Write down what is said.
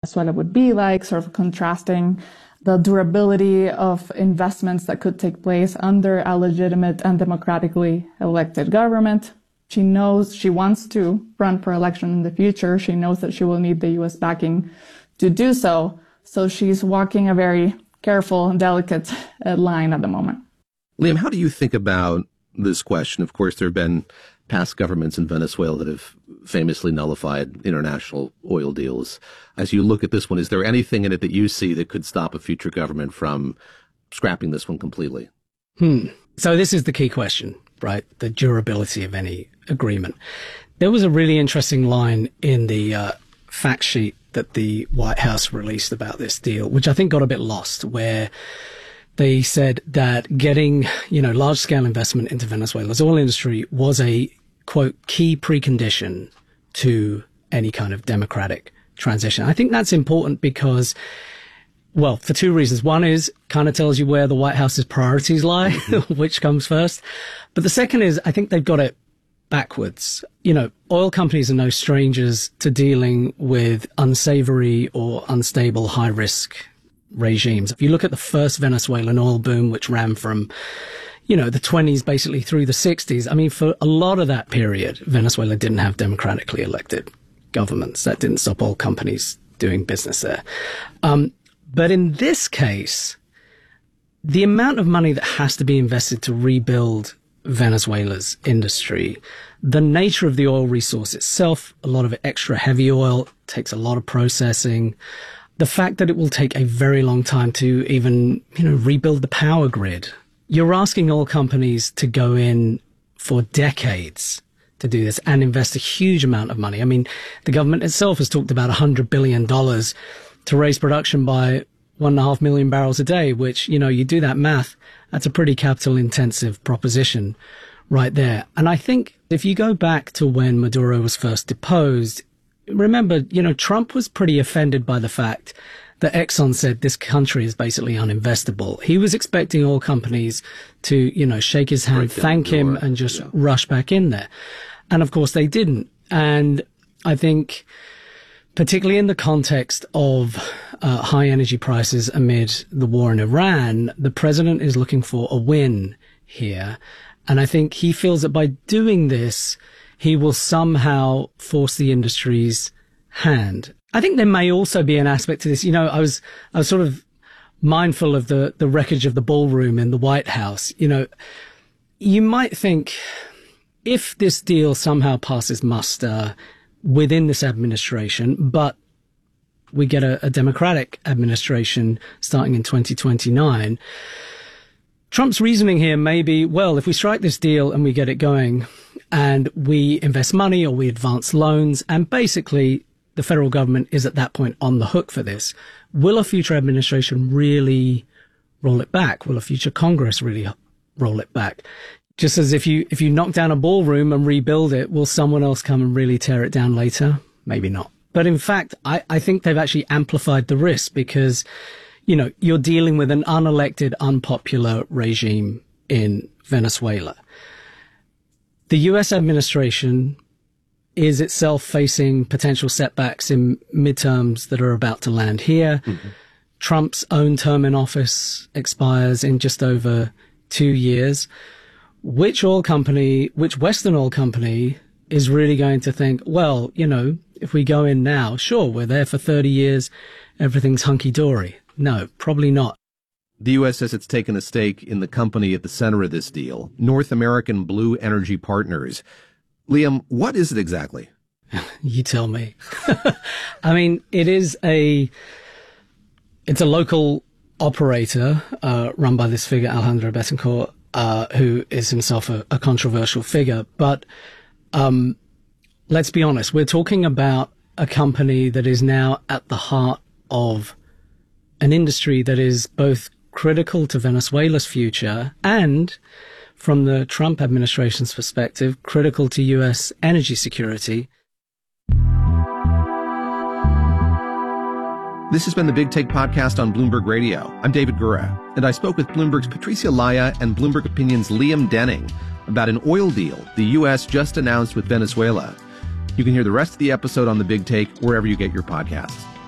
Venezuela would be like, sort of contrasting the durability of investments that could take place under a legitimate and democratically elected government. She knows she wants to run for election in the future. She knows that she will need the U.S. backing to do so. So she's walking a very careful and delicate line at the moment. Liam, how do you think about this question? Of course, there have been past governments in Venezuela that have famously nullified international oil deals. As you look at this one, is there anything in it that you see that could stop a future government from scrapping this one completely? So this is the key question, right? The durability of any agreement. There was a really interesting line in the fact sheet that the White House released about this deal, which I think got a bit lost, where they said that getting, large-scale investment into Venezuela's oil industry was a, quote, key precondition to any kind of democratic transition. I think that's important because, well, for two reasons. One is kind of tells you where the White House's priorities lie, which comes first. But the second is I think they've got it backwards. Oil companies are no strangers to dealing with unsavory or unstable high-risk regimes. If you look at the first Venezuelan oil boom, which ran from, the 20s basically through the 60s, I mean, for a lot of that period, Venezuela didn't have democratically elected governments. That didn't stop oil companies doing business there. But in this case, the amount of money that has to be invested to rebuild Venezuela's industry, the nature of the oil resource itself, a lot of it extra heavy oil, takes a lot of processing. The fact that it will take a very long time to even, rebuild the power grid. You're asking oil companies to go in for decades to do this and invest a huge amount of money. I mean, the government itself has talked about $100 billion to raise production by 1.5 million barrels a day, which, you do that math, that's a pretty capital intensive proposition right there. And I think if you go back to when Maduro was first deposed, remember, Trump was pretty offended by the fact that Exxon said this country is basically uninvestable. He was expecting oil companies to, shake his hand, thank him, and just rush back in there. And of course they didn't. And I think, particularly in the context of high energy prices amid the war in Iran, the president is looking for a win here. And I think he feels that by doing this, he will somehow force the industry's hand. I think there may also be an aspect to this. I was sort of mindful of the wreckage of the ballroom in the White House. You might think if this deal somehow passes muster within this administration, but we get a Democratic administration starting in 2029, Trump's reasoning here may be, well, if we strike this deal and we get it going and we invest money or we advance loans, and basically the federal government is at that point on the hook for this, will a future administration really roll it back? Will a future Congress really roll it back? Just as if you knock down a ballroom and rebuild it, will someone else come and really tear it down later? Maybe not. But in fact, I think they've actually amplified the risk because, you're dealing with an unelected, unpopular regime in Venezuela. The U.S. administration is itself facing potential setbacks in midterms that are about to land here. Mm-hmm. Trump's own term in office expires in just over 2 years. Which Western oil company is really going to think, well, if we go in now, sure, we're there for 30 years, everything's hunky-dory. No, probably not. The U.S. says it's taken a stake in the company at the center of this deal, North American Blue Energy Partners. Liam, what is it exactly? You tell me. I mean, it's a local operator run by this figure, Alejandro Betancourt, who is himself a controversial figure. But let's be honest, we're talking about a company that is now at the heart of an industry that is both critical to Venezuela's future and, from the Trump administration's perspective, critical to U.S. energy security. This has been the Big Take podcast on Bloomberg Radio. I'm David Gura, and I spoke with Bloomberg's Patricia Laya and Bloomberg Opinion's Liam Denning about an oil deal the U.S. just announced with Venezuela. You can hear the rest of the episode on the Big Take wherever you get your podcasts.